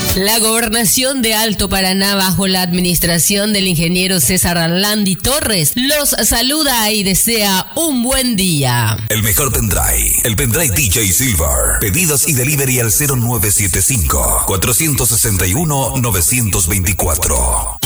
La gobernación de Alto Paraná, bajo la administración del ingeniero César Arlandi Torres, los saluda y desea un buen día. El mejor pendrive, el pendrive DJ Silver. Pedidos y delivery al 0975 461 924.